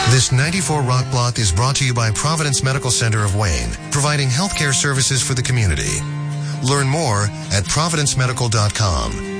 This 94 Rock Block is brought to you by Providence Medical Center of Wayne, providing healthcare services for the community. Learn more at providencemedical.com.